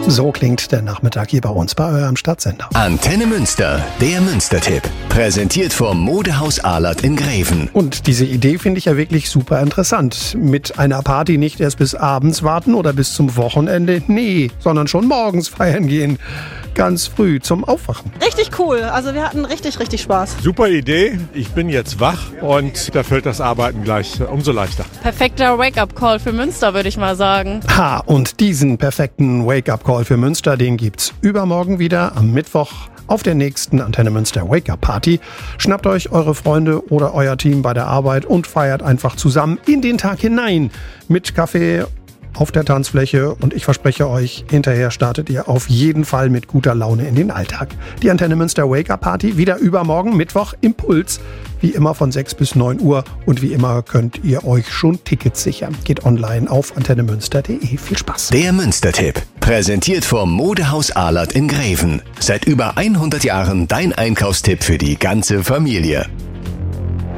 So klingt der Nachmittag hier bei uns, bei eurem Stadtsender. Antenne Münster, der Münstertipp. Präsentiert vom Modehaus Ahlert in Greven. Und diese Idee finde ich ja wirklich super interessant. Mit einer Party nicht erst bis abends warten oder bis zum Wochenende. Nee, sondern schon morgens feiern gehen. Ganz früh zum Aufwachen. Richtig cool. Also wir hatten richtig Spaß. Super Idee. Ich bin jetzt wach und da fällt das Arbeiten gleich umso leichter. Perfekter Wake-up-Call für Münster, würde ich mal sagen. Ha, und diesen perfekten Wake-up-Call für Münster, den gibt's übermorgen wieder am Mittwoch auf der nächsten Antenne Münster Wake-up-Party. Schnappt euch eure Freunde oder euer Team bei der Arbeit und feiert einfach zusammen in den Tag hinein mit Kaffee auf der Tanzfläche, und ich verspreche euch, hinterher startet ihr auf jeden Fall mit guter Laune in den Alltag. Die Antenne Münster Wake-up-Party wieder übermorgen, Mittwoch, Impuls, wie immer von 6 bis 9 Uhr, und wie immer könnt ihr euch schon Tickets sichern. Geht online auf antennemünster.de. Viel Spaß. Der Münstertipp. Präsentiert vom Modehaus Ahlert in Greven. Seit über 100 Jahren dein Einkaufstipp für die ganze Familie.